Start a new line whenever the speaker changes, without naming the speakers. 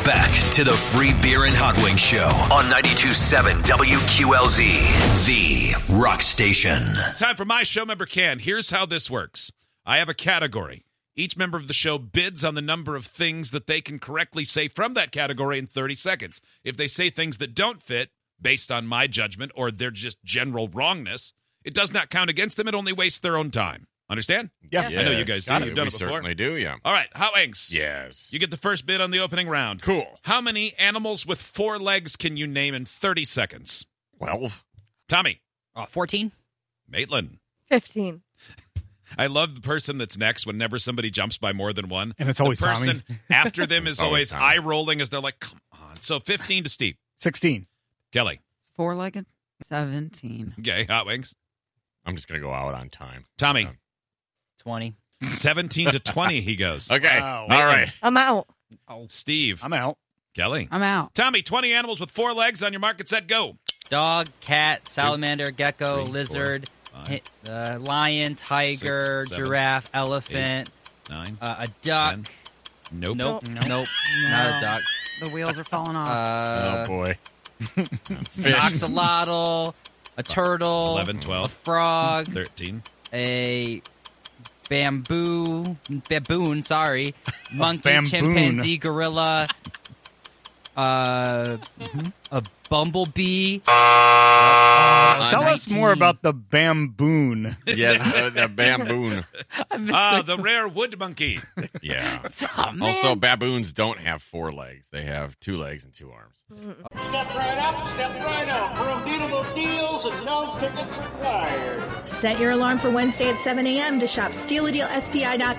Back to the Free Beer and Hot Wings Show on 92.7 WQLZ, the rock station.
It's time for my show member can. Here's how this works. I have a category. Each member of the show bids on the number of things that they can correctly say from that category in 30 seconds. If they say things that don't fit, based on my judgment, or they're just general wrongness, it does not count against them. It only wastes their own time. Understand?
Yeah.
I know you guys do. You've done it before.
We certainly do, yeah.
All right, Hot Wings.
Yes.
You get the first bid on the opening round.
Cool.
How many animals with 4 legs can you name in 30 seconds?
12.
Tommy.
14.
Maitland.
15.
I love the person that's next whenever somebody jumps by more than one.
And it's always
the person
Tommy.
after them is always
Tommy.
eye-rolling as they're like, come on. So 15 to Steve.
16.
Kelly.
4-legged. 17.
Okay, Hot Wings.
I'm just going to go out on time.
Tommy.
20.
17 to 20, he goes.
Okay.
Wow.
All right.
I'm out.
Steve.
I'm out.
Kelly.
I'm out.
Tommy, 20 animals with 4 legs on your mark. Get set, go.
Dog, cat, salamander, gecko,
3,
lizard,
4, 5,
lion, tiger,
6, 7,
giraffe, elephant,
9.
a duck.
10. Nope.
Nope.
No.
Nope. Not a duck.
The wheels are falling off.
Oh, boy. Fish.
Axolotl, a turtle,
11,
a
12,
frog,
13.
a baboon, monkey,
bamboon.
chimpanzee, gorilla, a bumblebee.
Tell us more about the bamboon.
Yeah, the bamboon.
The rare wood monkey.
Yeah.
Oh, man.
Also, baboons don't have 4 legs. They have 2 legs and 2 arms.
Step right up, step right up. For unbeatable deals and no tickets required.
Set your alarm for Wednesday at 7 a.m. to shop SteelADealSPI.com.